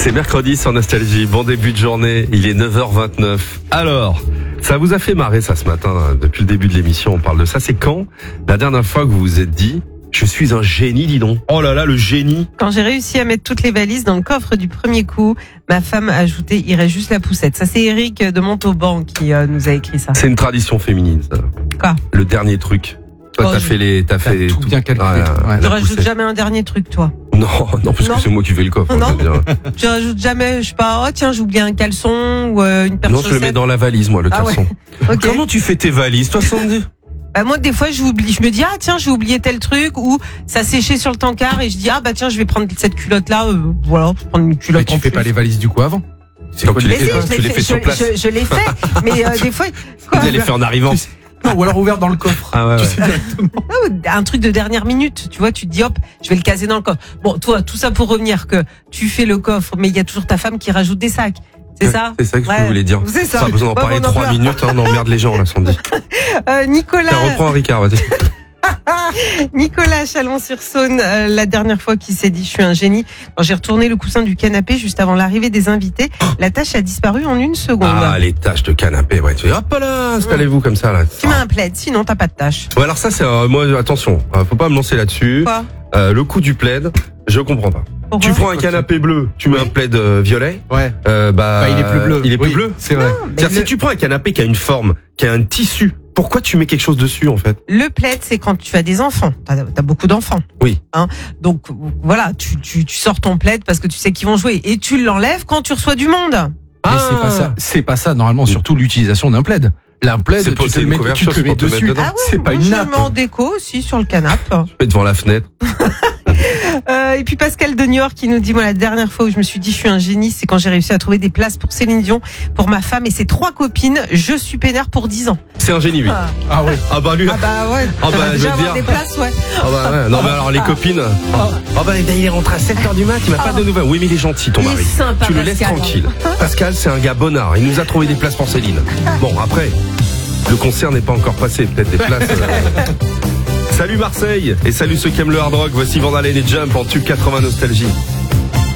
C'est mercredi sur Nostalgie. Bon début de journée. Il est 9h29. Alors, ça vous a fait marrer ça ce matin. Depuis le début de l'émission, on parle de ça. C'est quand la dernière fois que vous vous êtes dit « Je suis un génie, dis donc. Oh là là, le génie !» Quand j'ai réussi à mettre toutes les valises dans le coffre du premier coup, ma femme a ajouté « Il reste juste la poussette ». Ça, c'est Eric de Montauban qui nous a écrit ça. C'est une tradition féminine, ça. Quoi ? Le dernier truc. Toi, t'as fait tout bien calculé. Tu rajoutes jamais un dernier truc, toi ? Non, parce que c'est moi qui fais le coffre. Non. Tu rajoutes jamais, je sais pas, oh tiens, j'ai oublié un caleçon ou une paire de Non, chaussettes. je le mets dans la valise, moi, le caleçon. Ouais. Okay. Comment tu fais tes valises, toi, Sandy ? Bah moi des fois j'oublie, je me dis ah tiens j'ai oublié tel truc ou ça séchait sur le tankard et je dis ah bah tiens je vais prendre cette culotte là voilà je prends une culotte. Mais tu fais pas les valises du coup avant. C'est quoi, tu les fais sur place. Je l'ai fait mais des fois quoi. Tu les fait en arrivant. Non, ou alors ouvert dans le coffre. Ah ouais. Tu sais directement. Un truc de dernière minute, tu vois, tu te dis hop, je vais le caser dans le coffre. Bon, toi, tout ça pour revenir que tu fais le coffre, mais il y a toujours ta femme qui rajoute des sacs. C'est ça ? C'est ça que je voulais dire. C'est ça. Pas besoin d'en parler 3 minutes, on emmerde les gens là, Sandy. Nicolas. Reprends un Ricard, vas-y. Nicolas Chalon-sur-Saône, la dernière fois qu'il s'est dit je suis un génie, quand j'ai retourné le coussin du canapé juste avant l'arrivée des invités, la tâche a disparu en 1 seconde. Ah, les tâches de canapé, ouais. Tu dis, hop là, installez-vous comme ça, là. Tu mets un plaid, sinon t'as pas de tâche. Ouais, alors ça, c'est, moi, attention, faut pas me lancer là-dessus. Quoi ? Le coup du plaid, je comprends pas. Pourquoi ? Tu prends un canapé bleu, tu mets un plaid violet. Ouais. Il est plus bleu. Il est plus Oui, bleu. C'est vrai. C'est-à-dire, si tu prends un canapé qui a une forme, qui a un tissu, pourquoi tu mets quelque chose dessus, en fait? Le plaid, c'est quand tu as des enfants. T'as beaucoup d'enfants. Oui. Donc, voilà, tu sors ton plaid parce que tu sais qu'ils vont jouer. Et tu l'enlèves quand tu reçois du monde. Mais c'est pas ça. C'est pas ça, normalement, surtout l'utilisation d'un plaid. La plaid, tu te le mets dessus. Ah ouais, c'est pas une nappe. Je le mets en déco aussi sur le canapé. Tu mets devant la fenêtre. Et puis Pascal de New York qui nous dit moi la dernière fois où je me suis dit je suis un génie, c'est quand j'ai réussi à trouver des places pour Céline Dion, pour ma femme et ses 3 copines. Je suis peinard pour 10 ans. C'est un génie, lui. Ah ouais. Ah bah lui. Ah bah ouais. Ah bah je déjà veux avoir dire. des places, ouais. Ah bah ouais. Non mais alors les copines. Ah bah il est rentré à 7h du mat, il m'a pas de nouvelles. Oui mais il est gentil ton Il est mari. sympa, Tu le laisses Pascal. tranquille. Pascal c'est un gars bonnard. Il nous a trouvé des places pour Céline. Bon après, le concert n'est pas encore passé. Peut-être des places. Salut Marseille et salut ceux qui aiment le hard rock. Voici Van Halen et Jump en tube 80 Nostalgie.